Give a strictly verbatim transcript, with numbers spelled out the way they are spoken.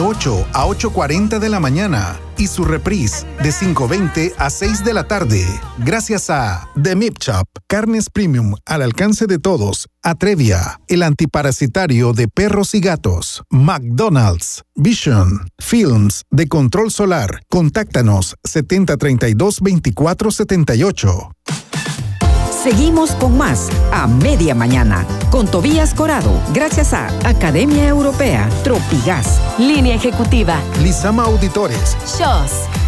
ocho a ocho cuarenta de la mañana y su reprise de cinco veinte a seis de la tarde. Gracias a The Meat Shop, carnes premium al alcance de todos. Atrevia, el antiparasitario de perros y gatos. McDonald's, Vision, Films de control solar. Contáctanos setenta treinta y dos veinticuatro setenta y ocho. Seguimos con más a media mañana con Tobías Corado, gracias a Academia Europea, Tropigas, Línea Ejecutiva, Lizama Auditores, Shows,